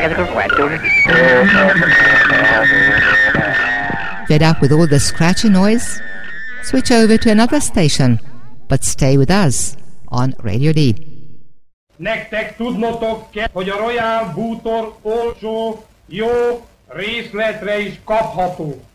Fed up with all the scratchy noise? Switch over to another station, but stay with us on Radio D. Nektek tudnotok kell, hogy a Royal Bútor olcsó, jó részletre is kapható.